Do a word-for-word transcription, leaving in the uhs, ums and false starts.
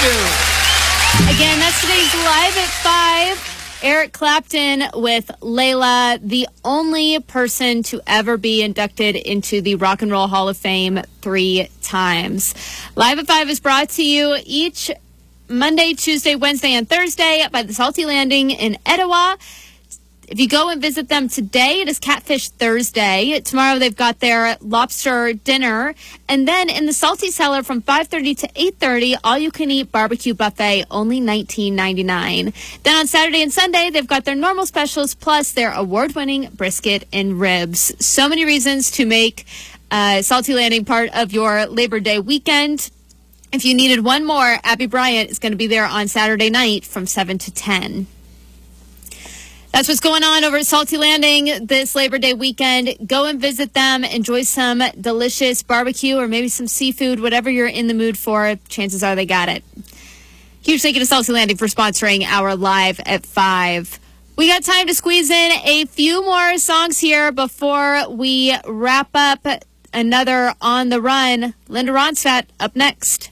do. Again, that's today's Live at five. Eric Clapton with Layla, the only person to ever be inducted into the Rock and Roll Hall of Fame three times. Live at five is brought to you each Monday, Tuesday, Wednesday, and Thursday by the Salty Landing in Etowah. If you go and visit them today, it is Catfish Thursday. Tomorrow they've got their lobster dinner. And then in the Salty Cellar from five thirty to eight thirty, all-you-can-eat barbecue buffet, only nineteen ninety-nine. Then on Saturday and Sunday, they've got their normal specials plus their award-winning brisket and ribs. So many reasons to make uh, Salty Landing part of your Labor Day weekend. If you needed one more, Abby Bryant is going to be there on Saturday night from seven to ten. That's what's going on over at Salty Landing this Labor Day weekend. Go and visit them. Enjoy some delicious barbecue or maybe some seafood, whatever you're in the mood for. Chances are they got it. Huge thank you to Salty Landing for sponsoring our Live at five. We got time to squeeze in a few more songs here before we wrap up another On the Run. Linda Ronstadt up next.